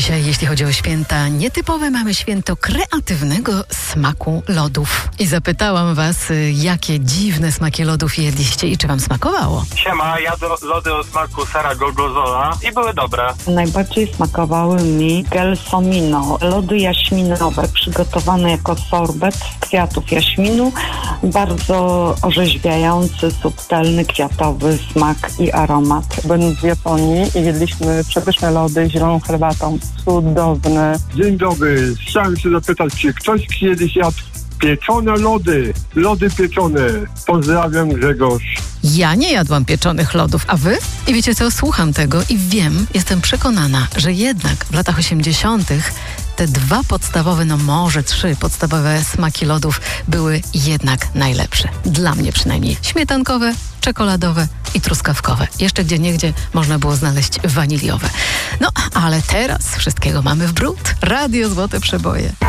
Dzisiaj, jeśli chodzi o święta nietypowe, mamy święto kreatywnego smaku lodów. I zapytałam was, jakie dziwne smaki lodów jedliście i czy wam smakowało? Siema, jadłem lody o smaku sera gorgonzola i były dobre. Najbardziej smakowały mi gelsomino, lody jaśminowe, przygotowane jako sorbet z kwiatów jaśminu. Bardzo orzeźwiający, subtelny, kwiatowy smak i aromat. Byłem w Japonii i jedliśmy przepyszne lody z zieloną herbatą. Cudowne. Dzień dobry. Chciałem się zapytać, czy ktoś kiedyś jadł pieczone lody? Lody pieczone. Pozdrawiam, Grzegorz. Ja nie jadłam pieczonych lodów, a wy? I wiecie co, słucham tego i wiem, jestem przekonana, że jednak w latach 80. te dwa podstawowe, no może trzy podstawowe smaki lodów były jednak najlepsze. Dla mnie przynajmniej. Śmietankowe, czekoladowe i truskawkowe. Jeszcze gdzieniegdzie można było znaleźć waniliowe. No, ale teraz wszystkiego mamy w bród. Radio Złote Przeboje.